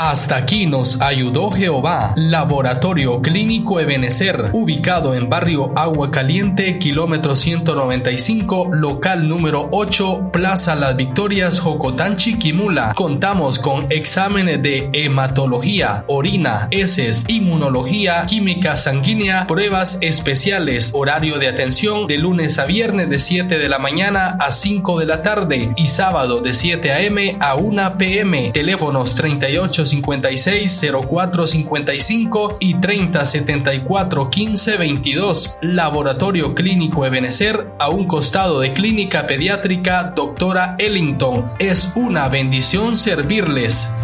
Hasta aquí nos ayudó Jehová. Laboratorio Clínico Ebenecer, ubicado en barrio Agua Caliente, kilómetro 195, local número 8, Plaza Las Victorias, Jocotán, Chiquimula. Contamos con exámenes de hematología, orina, heces, inmunología, química sanguínea, pruebas especiales. Horario de atención de lunes a viernes de 7 de la mañana a 5 de la tarde y sábado de 7 a.m. a 1 p.m. Teléfonos 3856-0455 y 3074-1522. Laboratorio Clínico Ebenecer, a un costado de Clínica Pediátrica Doctora Ellington. Es una bendición servirles.